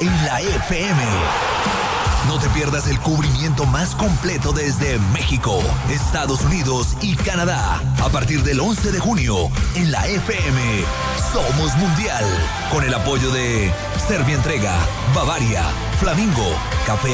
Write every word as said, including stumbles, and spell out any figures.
en la F M. No te pierdas el cubrimiento más completo desde México, Estados Unidos y Canadá. A partir del once de junio, en la F M, Somos Mundial. Con el apoyo de Serbia Entrega, Bavaria, Flamingo, Café